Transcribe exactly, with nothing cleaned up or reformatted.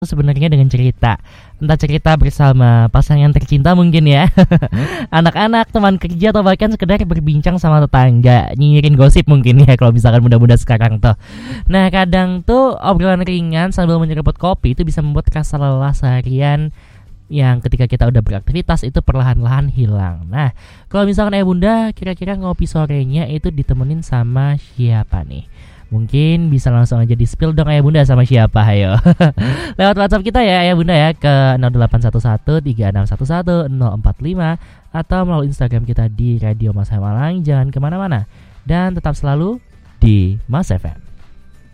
sebenarnya dengan cerita. Entah cerita bersama pasangan tercinta mungkin ya. Anak-anak, teman kerja, atau bahkan sekedar berbincang sama tetangga, nyinyirin gosip mungkin ya kalau misalkan muda-muda sekarang tuh. Nah, kadang tuh obrolan ringan sambil menyeruput kopi itu bisa membuat rasa lelah seharian yang ketika kita udah beraktivitas itu perlahan-lahan hilang. Nah, kalau misalkan ayah bunda kira-kira ngopi sorenya itu ditemenin sama siapa nih? Mungkin bisa langsung aja di spill dong ayah bunda sama siapa, ayo. Lewat WhatsApp kita ya ayah bunda ya ke nol delapan satu satu tiga enam satu satu nol empat lima atau melalui Instagram kita di Radio Mas Malang. Jangan kemana-mana dan tetap selalu di Mas F M.